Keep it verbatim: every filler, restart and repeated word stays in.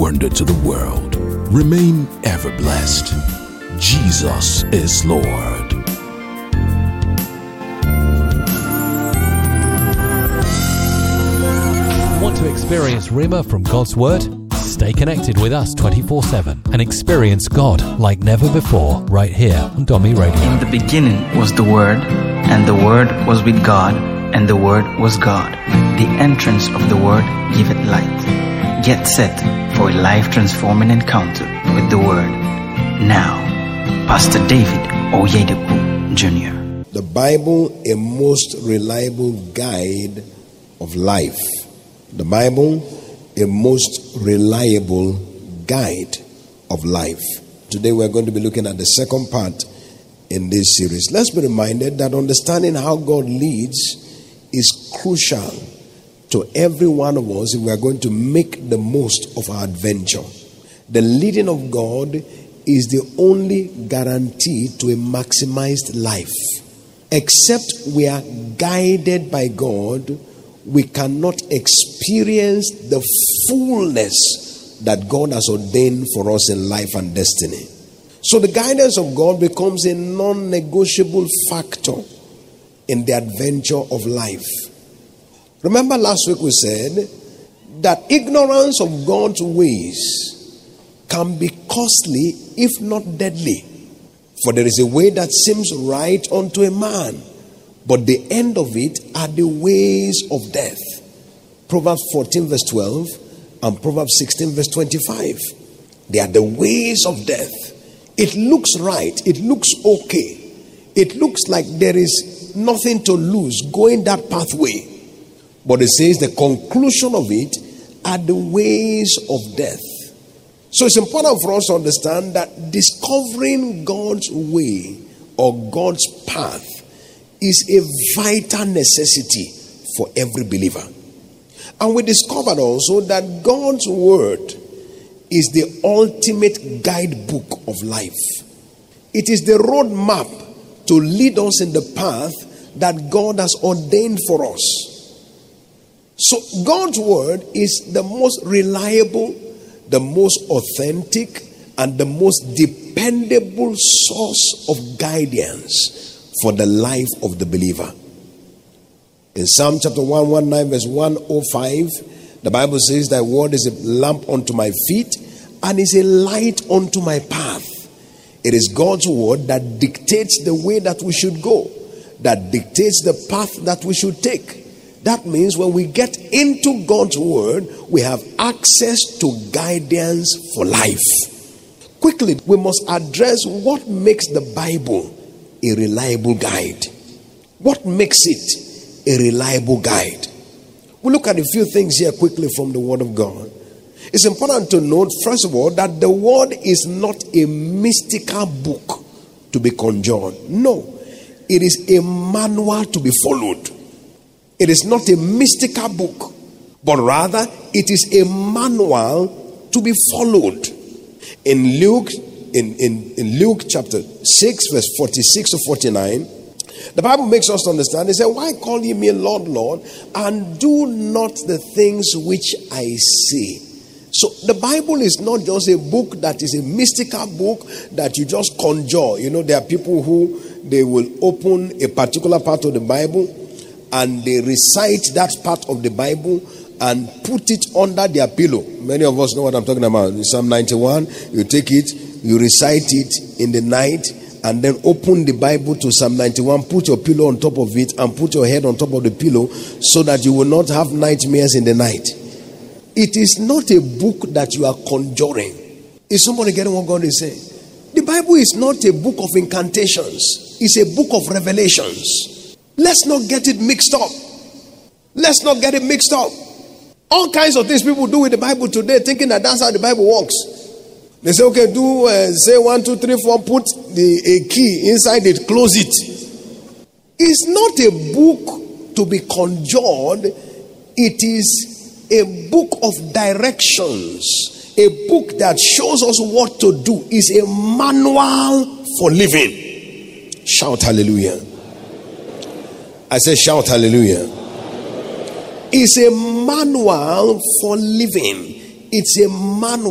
wonder to the world. Remain ever blessed. Jesus is Lord. Want to experience Rhema from God's Word? Stay connected with us twenty-four seven and experience God like never before right here on Domi Radio. In the beginning was the Word, and the Word was with God, and the Word was God. The entrance of the Word giveth light. Get set for a life-transforming encounter with the Word. Now, Pastor David Oyedepo Junior The Bible, a most reliable guide of life. The Bible, a most reliable guide of life. Today we're going to be looking at the second part in this series. Let's be reminded that understanding how God leads is crucial to every one of us if we are going to make the most of our adventure. The leading of God is the only guarantee to a maximized life. Except we are guided by God, we cannot experience the fullness that God has ordained for us in life and destiny. So the guidance of God becomes a non-negotiable factor in the adventure of life. Remember last week we said that ignorance of God's ways can be costly if not deadly. For there is a way that seems right unto a man, but the end of it are the ways of death. Proverbs fourteen verse twelve and Proverbs sixteen verse twenty-five. They are the ways of death. It looks right. It looks okay. It looks like there is nothing to lose going that pathway. But it says the conclusion of it are the ways of death. So it's important for us to understand that discovering God's way or God's path is a vital necessity for every believer. And we discovered also that God's word is the ultimate guidebook of life. It is the roadmap to lead us in the path that God has ordained for us. So God's word is the most reliable, the most authentic, and the most dependable source of guidance for the life of the believer. In Psalm chapter one nineteen verse one oh five, the Bible says, "Thy word is a lamp unto my feet and is a light unto my path." It is God's word that dictates the way that we should go, that dictates the path that we should take. That means when we get into God's word, we have access to guidance for life. Quickly, we must address what makes the Bible a reliable guide. What makes it a reliable guide? We'll look at a few things here quickly from the Word of God. It's important to note, first of all, that the Word is not a mystical book to be conjured. No, it is a manual to be followed. It is not a mystical book, but rather it is a manual to be followed. In Luke In, in, in Luke chapter six, verse forty-six to forty-nine, the Bible makes us understand. They say, "Why call ye me Lord, Lord, and do not the things which I say?" So the Bible is not just a book that is a mystical book that you just conjure. You know, there are people who they will open a particular part of the Bible and they recite that part of the Bible and put it under their pillow. Many of us know what I'm talking about. In Psalm ninety-one, you take it, you recite it in the night, and then open the Bible to Psalm ninety-one, put your pillow on top of it, and put your head on top of the pillow so that you will not have nightmares in the night. It is not a book that you are conjuring. Is somebody getting what God is saying? The Bible is not a book of incantations. It's a book of revelations. Let's not get it mixed up. Let's not get it mixed up. All kinds of things people do with the Bible today, thinking that that's how the Bible works. They say, okay, do uh, say one, two, three, four, put the a key inside it, close it. It's not a book to be conjured. It is a book of directions, a book that shows us what to do. It's a manual for living. Shout hallelujah. I say shout hallelujah. It's a manual for living. It's a manual